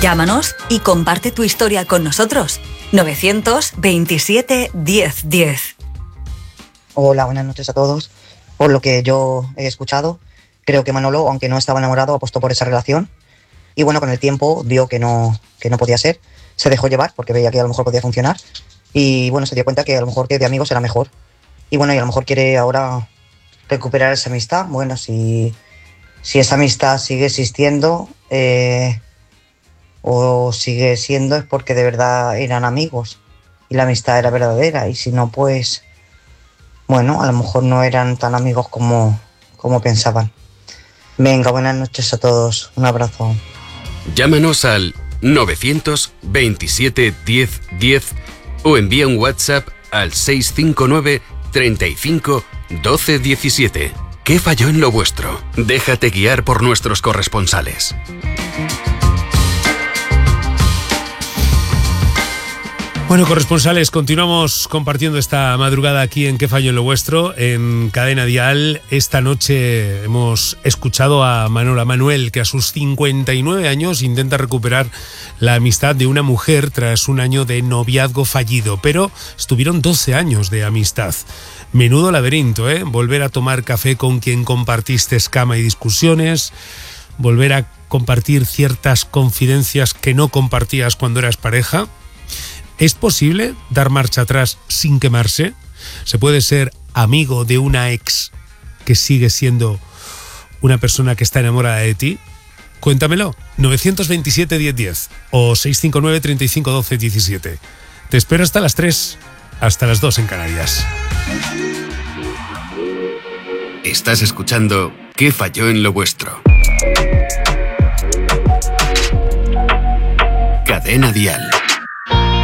Llámanos y comparte tu historia con nosotros. 927 10 10. Hola, buenas noches a todos. Por lo que yo he escuchado, creo que Manolo, aunque no estaba enamorado, apostó por esa relación. Y bueno, con el tiempo vio que no podía ser. Se dejó llevar porque veía que a lo mejor podía funcionar. Y bueno, se dio cuenta que a lo mejor que de amigos era mejor. Y bueno, y a lo mejor quiere ahora recuperar esa amistad. Bueno, si esa amistad sigue existiendo o sigue siendo, es porque de verdad eran amigos y la amistad era verdadera. Y si no, pues bueno, a lo mejor no eran tan amigos como pensaban. Venga, buenas noches a todos. Un abrazo. Llámanos al 927 10 10 o envía un WhatsApp al 659 35 12 17. ¿Qué falló en lo vuestro? Déjate guiar por nuestros corresponsales. Bueno, corresponsales, continuamos compartiendo esta madrugada aquí en ¿Qué falló en lo vuestro? En Cadena Dial. Esta noche hemos escuchado a Manuel, que a sus 59 años intenta recuperar la amistad de una mujer tras un año de noviazgo fallido, pero estuvieron 12 años de amistad. Menudo laberinto, ¿eh? Volver a tomar café con quien compartiste cama y discusiones, volver a compartir ciertas confidencias que no compartías cuando eras pareja. ¿Es posible dar marcha atrás sin quemarse? ¿Se puede ser amigo de una ex que sigue siendo una persona que está enamorada de ti? Cuéntamelo. 927 10 10 o 659 35 12 17. Te espero hasta las 3, hasta las 2 en Canarias. Estás escuchando ¿Qué falló en lo vuestro? Cadena Dial.